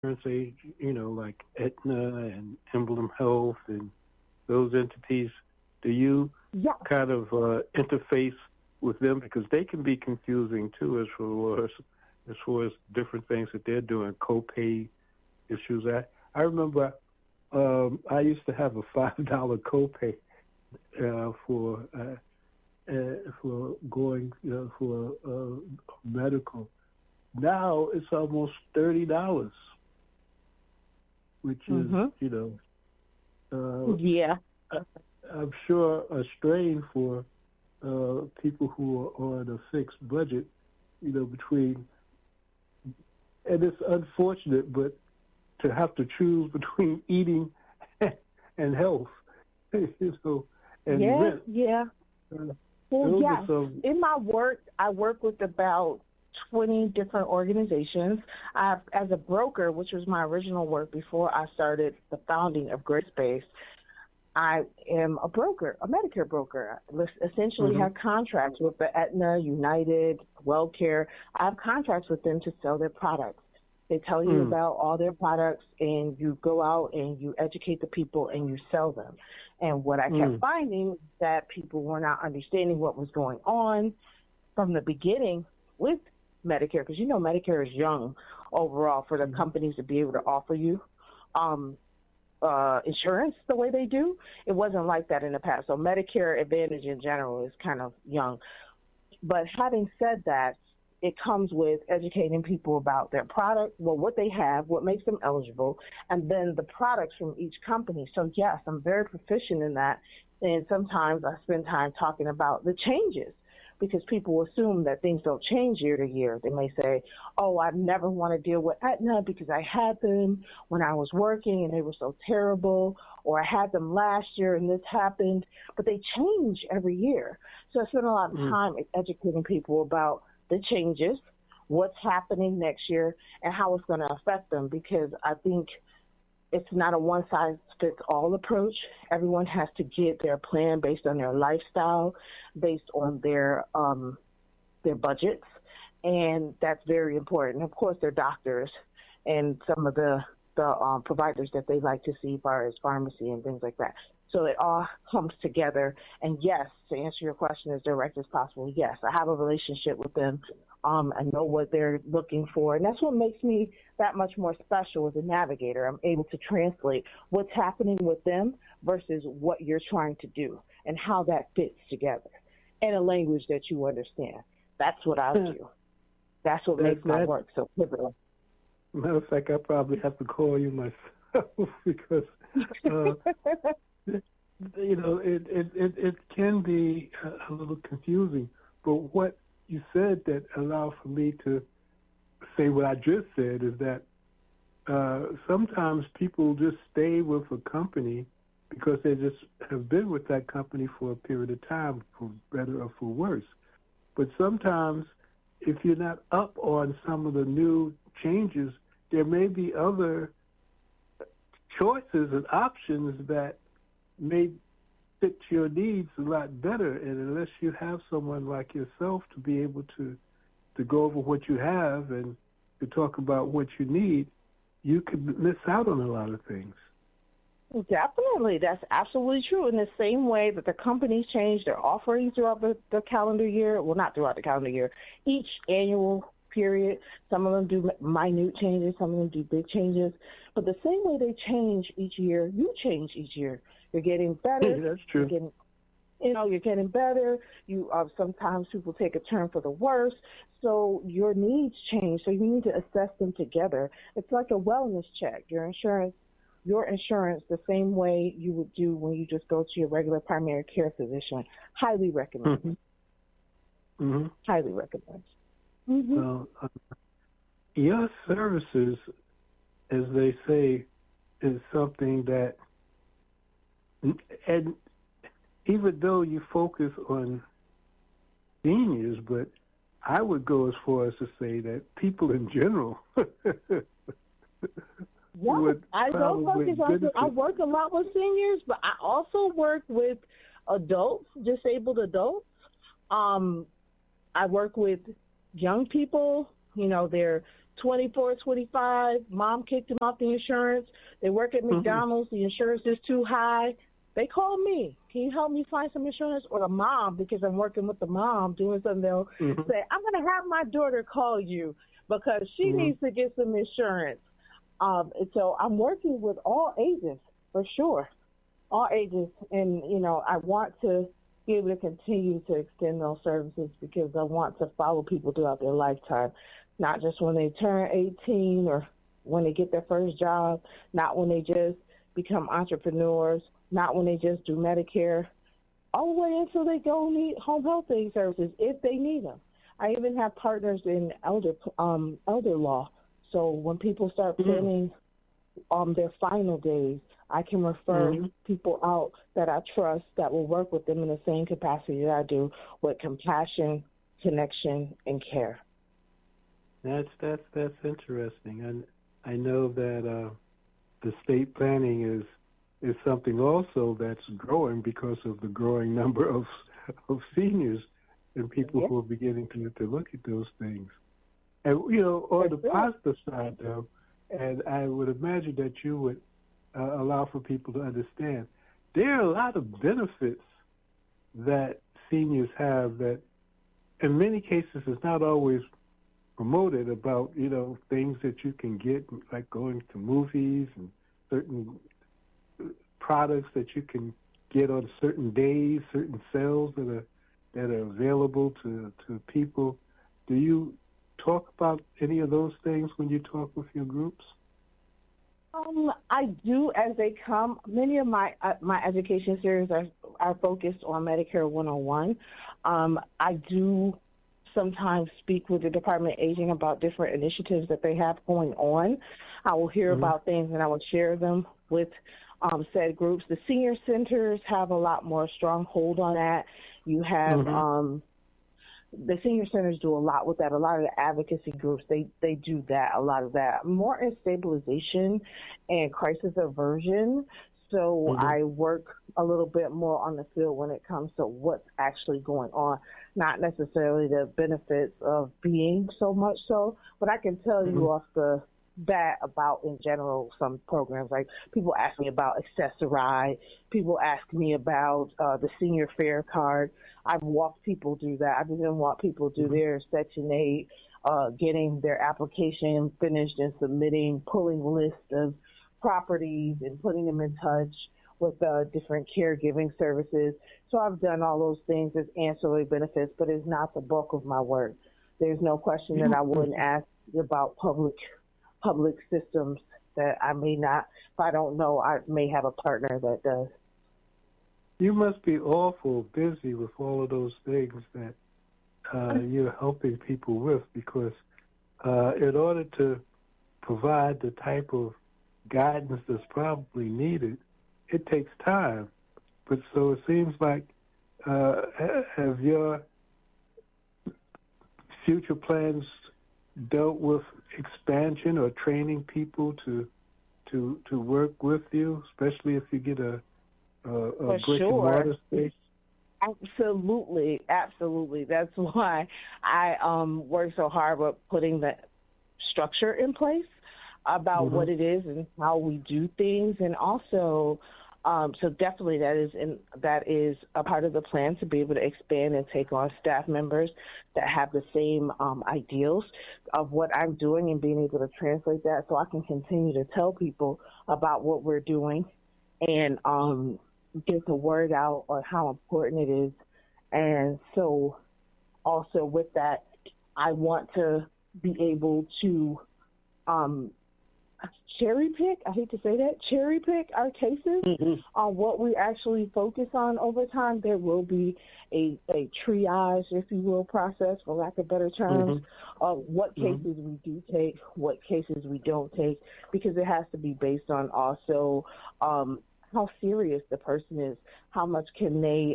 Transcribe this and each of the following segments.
insurance, like Aetna and Emblem Health and those entities, do you Yeah. kind of interface with them, because they can be confusing too as far as different things that they're doing, copay issues. I remember I used to have a $5 copay for going for medical. Now it's almost $30, which is Yeah. I'm sure a strain for people who are on a fixed budget. Between, and it's unfortunate, but to have to choose between eating and health, and rent. Yeah. Well, yes. In my work, I work with about 20 different organizations. As a broker, which was my original work before I started the founding of GridSpace, I am a broker, a Medicare broker. I essentially have contracts with the Aetna, United, WellCare. I have contracts with them to sell their products. They tell you about all their products, and you go out and you educate the people and you sell them. And what I kept finding, that people were not understanding what was going on from the beginning with Medicare, because Medicare is young overall for the companies to be able to offer you insurance the way they do. It wasn't like that in the past. So Medicare Advantage in general is kind of young. But having said that, it comes with educating people about their product, what they have, what makes them eligible, and then the products from each company. So yes, I'm very proficient in that. And sometimes I spend time talking about the changes, because people assume that things don't change year to year. They may say, oh, I never want to deal with Aetna because I had them when I was working and they were so terrible, or I had them last year and this happened. But they change every year. So I spend a lot of time educating people about the changes, what's happening next year, and how it's going to affect them, because I think it's not a one-size-fits-all approach. Everyone has to get their plan based on their lifestyle, based on their budgets, and that's very important. Of course, their doctors and some of the providers that they like to see, as far as pharmacy and things like that. So it all comes together. And yes, to answer your question as direct as possible, yes, I have a relationship with them. I know what they're looking for. And that's what makes me that much more special as a navigator. I'm able to translate what's happening with them versus what you're trying to do and how that fits together in a language that you understand. That's what I do. That's what makes my work so pivotal. Matter of fact, I probably have to call you myself because it can be a little confusing. But what you said that allowed for me to say what I just said is that sometimes people just stay with a company because they just have been with that company for a period of time, for better or for worse. But sometimes if you're not up on some of the new changes, there may be other choices and options that may fit your needs a lot better. And unless you have someone like yourself to be able to go over what you have and to talk about what you need, you could miss out on a lot of things. Definitely. That's absolutely true. In the same way that the companies change their offerings throughout the calendar year, well, not throughout the calendar year, each annual period, some of them do minute changes, some of them do big changes. But the same way they change each year, you change each year. You're getting better. Yeah, that's true. You're getting better. You sometimes people take a turn for the worse. So your needs change. So you need to assess them together. It's like a wellness check. Your insurance, the same way you would do when you just go to your regular primary care physician. Highly recommend. Mm-hmm. Highly recommend. Mm-hmm. Well, your services, as they say, is something that, and even though you focus on seniors, but I would go as far as to say that people in general would I work a lot with seniors, but I also work with adults, disabled adults. I work with young people, they're 24, 25, mom kicked him off the insurance. They work at McDonald's, the insurance is too high. They call me. Can you help me find some insurance? Or the mom, because I'm working with the mom doing something, they'll say, I'm going to have my daughter call you because she needs to get some insurance. And so I'm working with all ages, for sure, all ages. And, you know, I want to be able to continue to extend those services because I want to follow people throughout their lifetime, not just when they turn 18 or when they get their first job, not when they just become entrepreneurs, not when they just do Medicare, all the way until they go need home health aid services if they need them. I even have partners in elder law. So when people start planning their final days, I can refer people out that I trust that will work with them in the same capacity that I do, with compassion, connection, and care. That's interesting, and I know that the state planning is something also that's growing because of the growing number of seniors and people who are beginning to look at those things. And, you know, on the positive side, though, and I would imagine that you would allow for people to understand, there are a lot of benefits that seniors have that in many cases is not always promoted about, you know, things that you can get, like going to movies and certain products that you can get on certain days, certain sales that are available to people. Do you talk about any of those things when you talk with your groups? I do as they come. Many of my education series are focused on Medicare 101. I do sometimes speak with the Department of Aging about different initiatives that they have going on. I will hear about things and I will share them with said groups. The senior centers have a lot more strong hold on that. You have the senior centers do a lot with that. A lot of the advocacy groups, they do that, a lot of that. More in stabilization and crisis aversion. So I work a little bit more on the field when it comes to what's actually going on, not necessarily the benefits of being so much so, but I can tell you off the bat about, in general, some programs. Like, people ask me about Access-a-Ride. People ask me about the senior fare card. I've walked people through that. I've even walked people through their Section 8, getting their application finished and submitting, pulling lists of properties and putting them in touch with different caregiving services. So I've done all those things as ancillary benefits, but it's not the bulk of my work. There's no question that I wouldn't ask about public systems that I may not, if I don't know, I may have a partner that does. You must be awful busy with all of those things that you're helping people with, because in order to provide the type of guidance that's probably needed, it takes time. But so it seems like, have your future plans dealt with expansion or training people to work with you, especially if you get a brick and mortar space? Absolutely. That's why I work so hard with putting the structure in place about what it is and how we do things, and also so definitely that is a part of the plan, to be able to expand and take on staff members that have the same ideals of what I'm doing, and being able to translate that so I can continue to tell people about what we're doing and get the word out on how important it is. And so also with that, I want to be able to cherry pick our cases on what we actually focus on over time. There will be a triage, if you will, process, for lack of better terms, of what cases we do take, what cases we don't take, because it has to be based on also how serious the person is, how much can they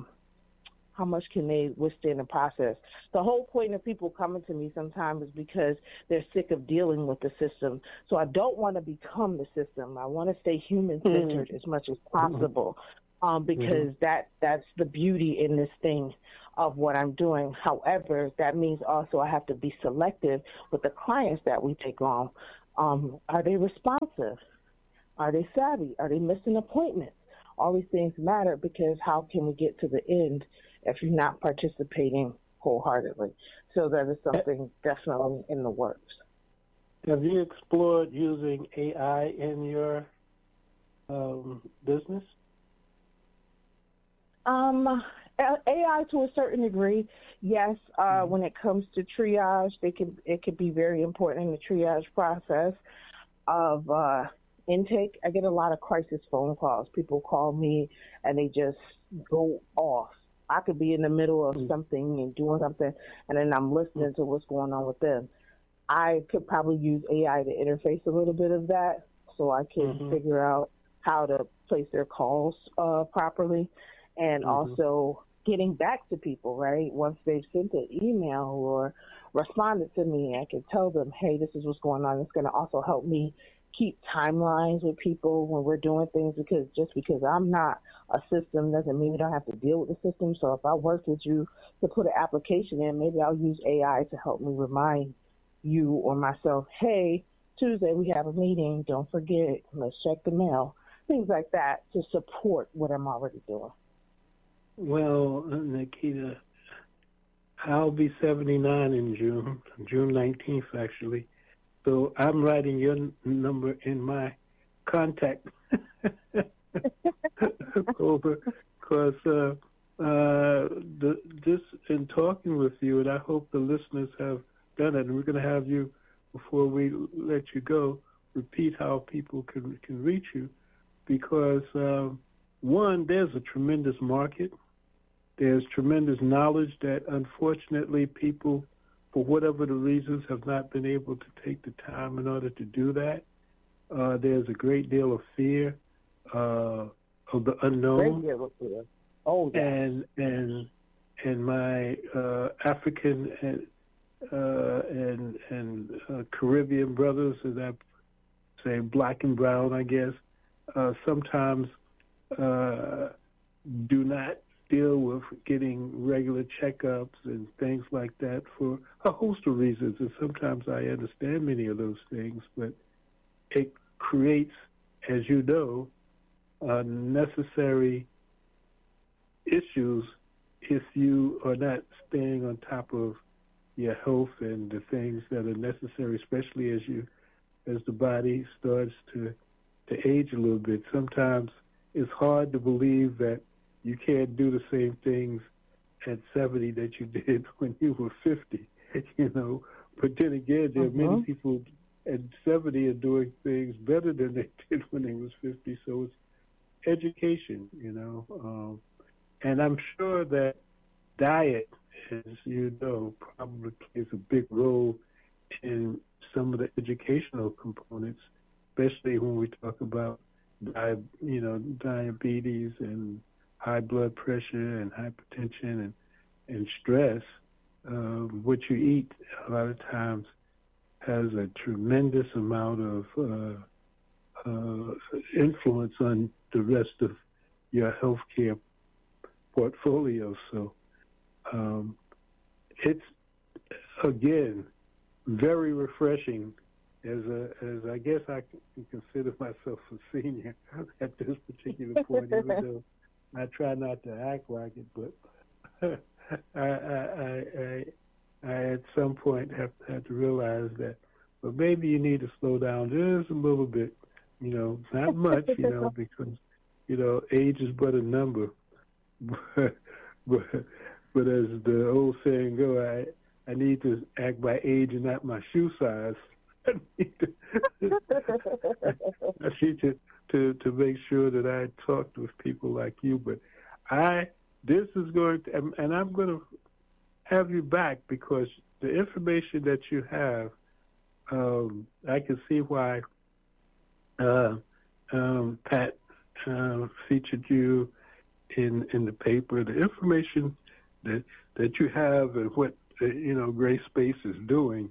withstand the process. The whole point of people coming to me sometimes is because they're sick of dealing with the system. So I don't want to become the system. I want to stay human-centered as much as possible, because that's the beauty in this thing. of what I'm doing. However, that means also I have to be selective with the clients that we take on. Are they responsive? Are they savvy? Are they missing appointments? All these things matter, because how can we get to the end if you're not participating wholeheartedly? So that is something definitely in the works. Have you explored using AI in your business? AI to a certain degree, yes. When it comes to triage, it could be very important in the triage process of intake. I get a lot of crisis phone calls. People call me and they just go off. I could be in the middle of something and doing something, and then I'm listening to what's going on with them. I could probably use AI to interface a little bit of that, so I can figure out how to place their calls properly, and also getting back to people, right? Once they've sent an email or responded to me, I can tell them, hey, this is what's going on. It's going to also help me keep timelines with people when we're doing things, because just because I'm not a system doesn't mean we don't have to deal with the system. So if I work with you to put an application in, maybe I'll use AI to help me remind you or myself, hey, Tuesday we have a meeting, don't forget, let's check the mail, things like that to support what I'm already doing. Well, Nikita, I'll be 79 in June 19th, actually. So I'm writing your number in my contact over, because just in talking with you, and I hope the listeners have done it, and we're going to have you, before we let you go, repeat how people can reach you, because one, there's a tremendous market. There's tremendous knowledge that, unfortunately, people, for whatever the reasons, have not been able to take the time in order to do that. There's a great deal of fear of the unknown. Great deal of fear. Oh, yeah. And my African and Caribbean brothers, as I say, black and brown, I guess, sometimes do not deal with getting regular checkups and things like that for a host of reasons. And sometimes I understand many of those things, but it creates, as you know, necessary issues if you are not staying on top of your health and the things that are necessary, especially as the body starts to age a little bit. Sometimes it's hard to believe that you can't do the same things at 70 that you did when you were 50, you know. But then again, there are many people at 70 are doing things better than they did when they was 50. So it's education, you know. And I'm sure that diet, as you know, probably plays a big role in some of the educational components, especially when we talk about, diabetes and high blood pressure and hypertension and stress. What you eat a lot of times has a tremendous amount of influence on the rest of your healthcare portfolio. So it's, again, very refreshing. As I guess I can consider myself a senior at this particular point, even though I try not to act like it, but I at some point have to realize that, well, maybe you need to slow down just a little bit, not much, because, age is but a number. But as the old saying go, I need to act by age and not my shoe size. I need to make sure that I talk with people like you. But this is going to, and I'm going to have you back, because the information that you have, I can see why Pat featured you in the paper. The information that you have and what Gray Space is doing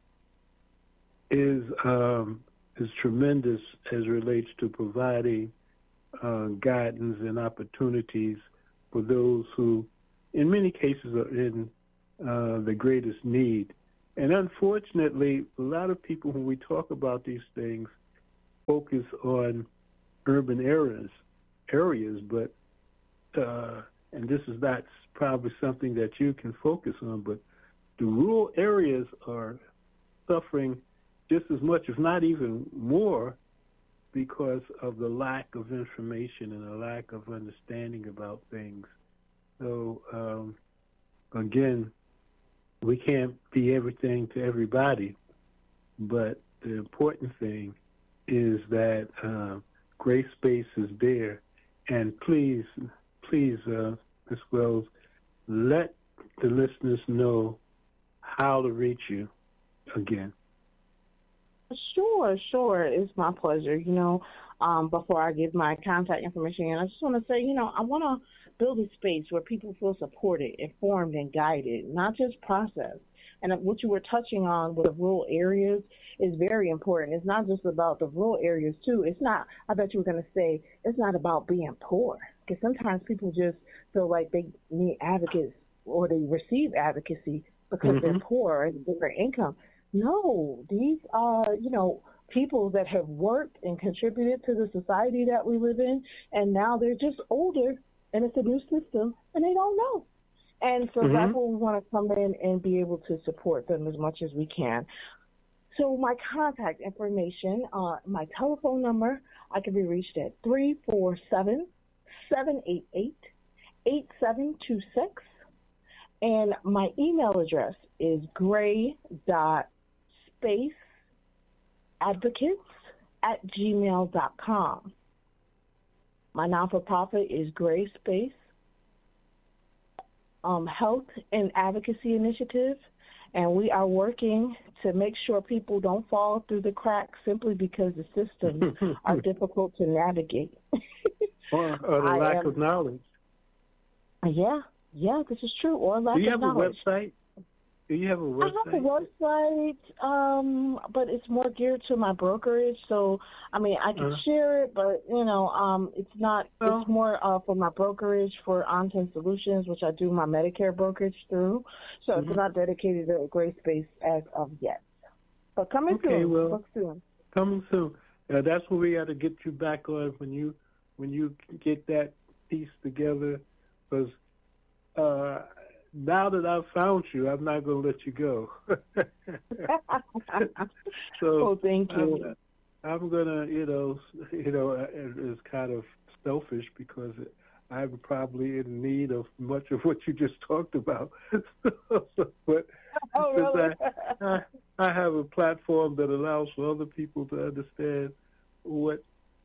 is tremendous as relates to providing guidance and opportunities for those who in many cases, are in the greatest need. And unfortunately, a lot of people, when we talk about these things, focus on urban areas, but and this is not probably something that you can focus on, but the rural areas are suffering just as much, if not even more, because of the lack of information and a lack of understanding about things. So, again, we can't be everything to everybody, but the important thing is that Gray Space is there. And please, Ms. Wells, let the listeners know how to reach you again. Sure. It's my pleasure. Before I give my contact information, I just want to say, I want to build a space where people feel supported, informed, and guided, not just processed. And what you were touching on with the rural areas is very important. It's not just about the rural areas, too. It's not, I bet you were going to say, it's not about being poor. Because sometimes people just feel like they need advocates or they receive advocacy because they're poor and different income. No, these are, people that have worked and contributed to the society that we live in, and now they're just older, and it's a new system, and they don't know. And so that's where we want to come in and be able to support them as much as we can. So my contact information, my telephone number, I can be reached at 347-788-8726. And my email address is gray.spaceadvocates@gmail.com. My non-for-profit is Gray Space Health and Advocacy Initiative, and we are working to make sure people don't fall through the cracks simply because the systems are difficult to navigate. or the lack of knowledge. Yeah, this is true. Or lack of knowledge. Do you have a website? I have a website, but it's more geared to my brokerage. So, I can share it, but, it's not. It's more for my brokerage for On10 Solutions, which I do my Medicare brokerage through. So it's not dedicated to Gray Space as of yet. But coming soon. Coming soon. That's where we got to get you back on when you get that piece together, because now that I've found you, I'm not going to let you go. So, thank you. I'm going to, it's kind of selfish because I'm probably in need of much of what you just talked about. But really? I have a platform that allows for other people to understand what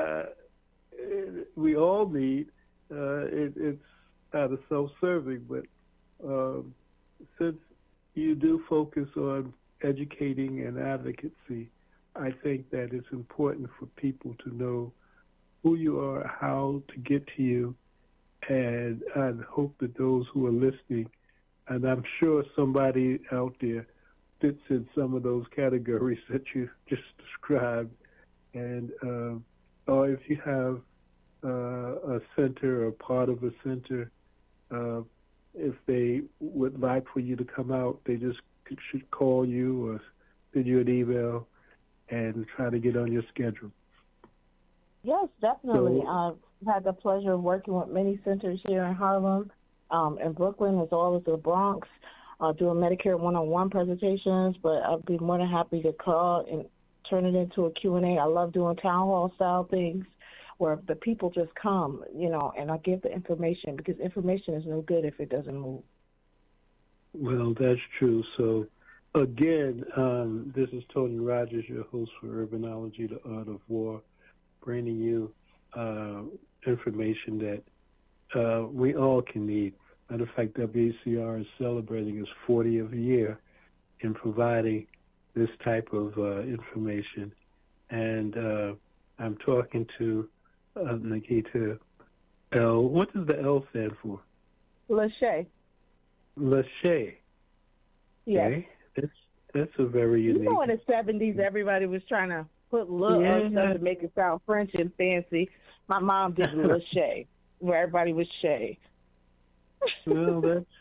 we all need. It's kind of self-serving, but since you do focus on educating and advocacy, I think that it's important for people to know who you are, how to get to you, and I hope that those who are listening, and I'm sure somebody out there fits in some of those categories that you just described, and or if you have a center or part of a center, if they would like for you to come out, they just should call you or send you an email and try to get on your schedule. Yes, definitely. I've had the pleasure of working with many centers here in Harlem, in Brooklyn, as well as the Bronx, doing Medicare one-on-one presentations, but I'd be more than happy to call and turn it into a Q&A. I love doing town hall style things where the people just come, and I give the information, because information is no good if it doesn't move. Well, that's true. So, again, this is Tony Rogers, your host for Urbanology, The Art of War, bringing you information that we all can need. Matter of fact, WACR is celebrating its 40th year in providing this type of information. And I'm talking to Nikita L. What does the L stand for? Lachey. Lachey. Yes. Okay. That's a very unique. In the 70s, everybody was trying to put little stuff to make it sound French and fancy. My mom did Lachey, where everybody was Shay. Well,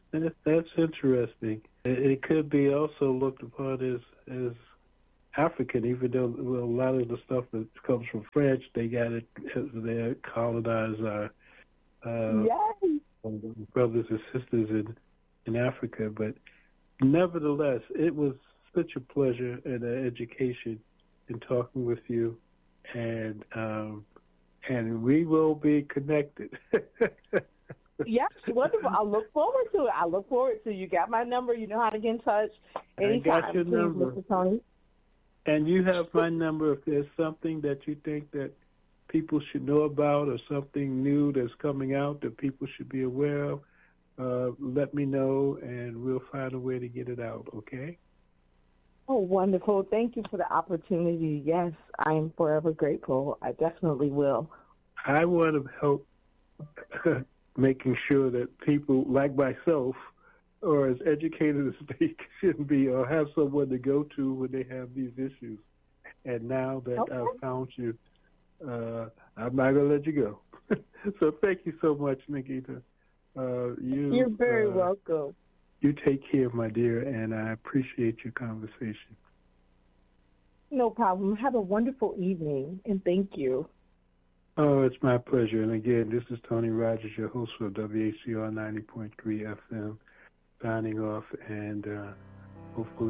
That's interesting. It could be also looked upon as African, even though a lot of the stuff that comes from French, they got it as they colonized our Yes. brothers and sisters in Africa. But nevertheless, it was such a pleasure and an education in talking with you, and we will be connected. Yes, wonderful. I look forward to it. You got my number. You know how to get in touch anytime. I got your please, number. Mr. Tony. And you have my number if there's something that you think that people should know about or something new that's coming out that people should be aware of. Let me know, and we'll find a way to get it out, okay? Oh, wonderful. Thank you for the opportunity. Yes, I am forever grateful. I definitely will. I want to help making sure that people like myself are as educated as they should be or have someone to go to when they have these issues. And now that I've found you, I'm not going to let you go. So thank you so much, Nikita. You're very welcome. You take care, my dear, and I appreciate your conversation. No problem. Have a wonderful evening, and thank you. Oh, it's my pleasure. And again, this is Tony Rogers, your host for WHCR 90.3 FM, signing off, and hopefully